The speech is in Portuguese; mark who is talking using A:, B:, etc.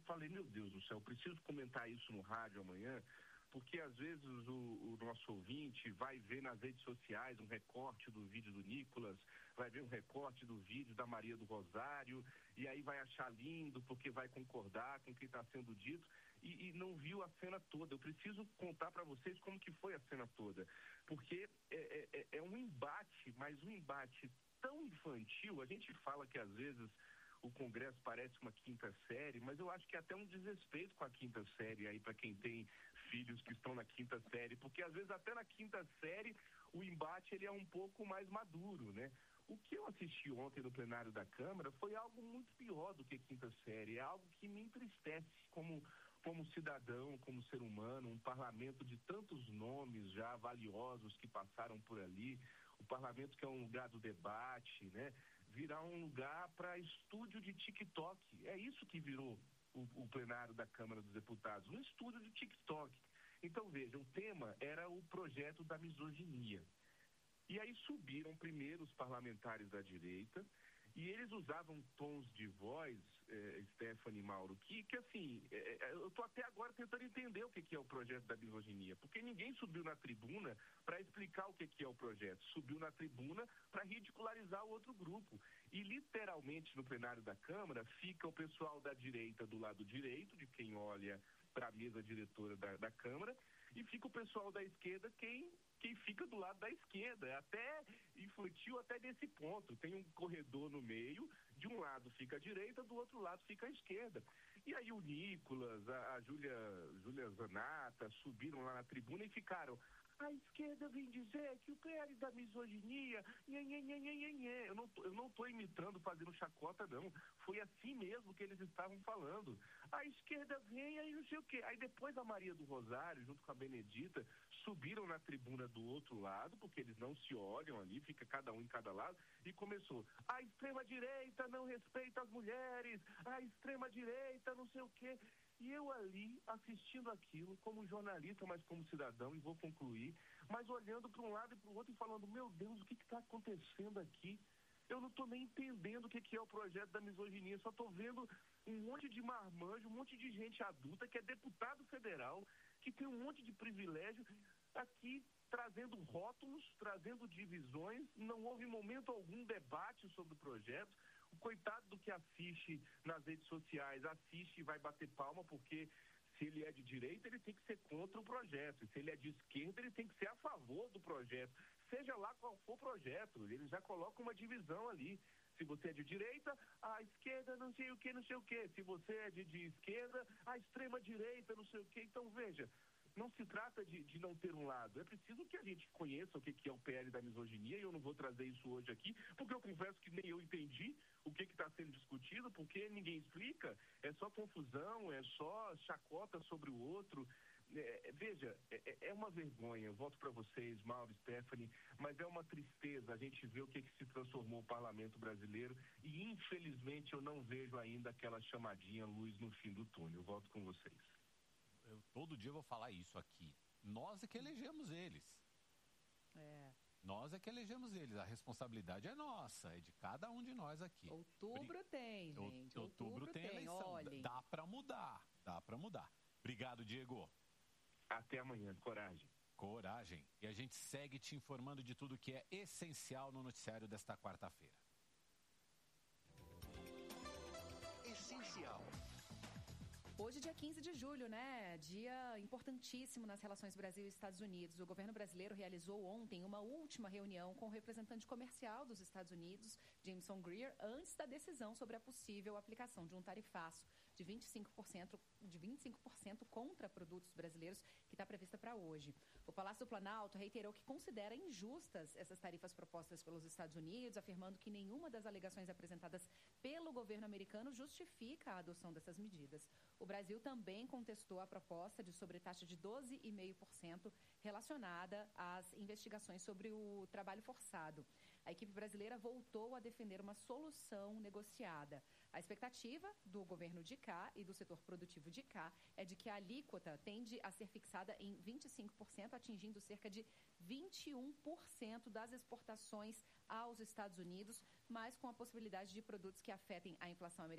A: falei, meu Deus do céu, preciso comentar isso no rádio amanhã, porque às vezes o nosso ouvinte vai ver nas redes sociais um recorte do vídeo do Nicolas, vai ver um recorte do vídeo da Maria do Rosário, e aí vai achar lindo porque vai concordar com o que está sendo dito, e não viu a cena toda. Eu preciso contar para vocês como que foi a cena toda, porque é um embate, mas um embate tão infantil. A gente fala que às vezes o Congresso parece uma quinta série, mas eu acho que é até um desrespeito com a quinta série aí para quem tem filhos que estão na quinta série, porque às vezes até na quinta série o embate ele é um pouco mais maduro, né? O que eu assisti ontem no plenário da Câmara foi algo muito pior do que quinta série, é algo que me entristece como cidadão, como ser humano, um parlamento de tantos nomes já valiosos que passaram por ali, o parlamento que é um lugar do debate, né? Virar um lugar para estúdio de TikTok. É isso que virou o plenário da Câmara dos Deputados, um estúdio de TikTok. Então, veja, o tema era o projeto da misoginia. E aí subiram primeiro os parlamentares da direita, e eles usavam tons de voz, Stephanie e Mauro, que assim, eu estou até agora tentando entender o que é o projeto da misoginia, porque ninguém subiu na tribuna para explicar o que é o projeto, subiu na tribuna para ridicularizar o outro grupo. E literalmente no plenário da Câmara fica o pessoal da direita do lado direito, de quem olha para a mesa diretora da Câmara, e fica o pessoal da esquerda quem fica do lado da esquerda. É até infantil até nesse ponto. Tem um corredor no meio, de um lado fica a direita, do outro lado fica a esquerda. E aí o Nicolas, a Júlia Zanata subiram lá na tribuna e ficaram: a esquerda vem dizer que o PL da misoginia, eu não estou imitando, fazendo chacota, não. Foi assim mesmo que eles estavam falando. A esquerda vem, aí não sei o quê. Aí depois a Maria do Rosário, junto com a Benedita, subiram na tribuna do outro lado, porque eles não se olham ali, fica cada um em cada lado, e começou: a extrema-direita não respeita as mulheres, a extrema-direita não sei o quê. E eu ali, assistindo aquilo, como jornalista, mas como cidadão, e vou concluir, mas olhando para um lado e para o outro e falando: meu Deus, o que está acontecendo aqui? Eu não estou nem entendendo o que é o projeto da misoginia, só estou vendo um monte de marmanjo, um monte de gente adulta que é deputado federal, que tem um monte de privilégio aqui, trazendo rótulos, trazendo divisões. Não houve em momento algum debate sobre o projeto. O coitado do que assiste nas redes sociais, assiste e vai bater palma, porque se ele é de direita, ele tem que ser contra o projeto. E se ele é de esquerda, ele tem que ser a favor do projeto. Seja lá qual for o projeto, ele já coloca uma divisão ali. Se você é de direita, a esquerda não sei o que, não sei o que. Se você é de esquerda, a extrema direita, não sei o que. Então, veja, não se trata de não ter um lado. É preciso que a gente conheça o que é o PL da misoginia, e eu não vou trazer isso hoje aqui, porque eu confesso que nem eu entendi o que está sendo discutido, porque ninguém explica, é só confusão, é só chacota sobre o outro. Veja, é uma vergonha, eu volto para vocês, Mauro, Stephanie, mas é uma tristeza a gente ver o que se transformou o parlamento brasileiro, e infelizmente eu não vejo ainda aquela chamadinha luz no fim do túnel. Eu volto com vocês.
B: Todo dia eu vou falar isso aqui. Nós é que elegemos eles. Nós é que elegemos eles. A responsabilidade é nossa, é de cada um de nós aqui.
C: Outubro tem, gente.
B: Outubro tem eleição.
C: Olhem.
B: Dá pra mudar. Obrigado, Diego.
A: Até amanhã. Coragem.
B: E a gente segue te informando de tudo que é essencial no noticiário desta quarta-feira.
D: Essencial.
C: Hoje, dia 15 de julho, né? Dia importantíssimo nas relações Brasil e Estados Unidos. O governo brasileiro realizou ontem uma última reunião com o representante comercial dos Estados Unidos, Jameson Greer, antes da decisão sobre a possível aplicação de um tarifaço de 25% contra produtos brasileiros, que está prevista para hoje. O Palácio do Planalto reiterou que considera injustas essas tarifas propostas pelos Estados Unidos, afirmando que nenhuma das alegações apresentadas pelo governo americano justifica a adoção dessas medidas. O Brasil também contestou a proposta de sobretaxa de 12,5% relacionada às investigações sobre o trabalho forçado. A equipe brasileira voltou a defender uma solução negociada. A expectativa do governo de cá e do setor produtivo de cá é de que a alíquota tende a ser fixada em 25%, atingindo cerca de 21% das exportações aos Estados Unidos, mas com a possibilidade de produtos que afetem a inflação americana